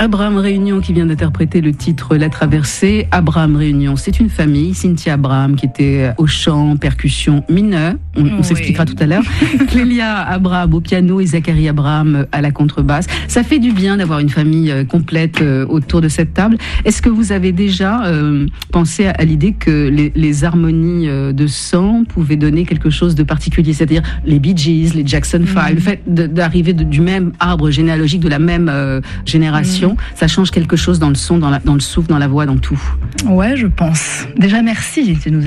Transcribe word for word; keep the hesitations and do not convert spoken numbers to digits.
Abraham Réunion qui vient d'interpréter le titre La Traversée. Abraham Réunion, c'est une famille. Cynthia Abraham qui était au chant, percussion, mineur. On, on oui. s'expliquera tout à l'heure. Clélia Abraham au piano et Zachary Abraham à la contrebasse. Ça fait du bien d'avoir une famille complète autour de cette table. Est-ce que vous avez déjà euh, pensé à, à l'idée que les, les harmonies de sang pouvaient donner quelque chose de particulier? C'est-à-dire les Bee Gees, les Jackson Five, mmh. le fait de, d'arriver de, du même arbre généalogique, de la même euh, génération, mmh. ça change quelque chose dans le son, dans, la, dans le souffle, dans la voix, dans tout. Ouais, je pense. Déjà, merci. Tu nous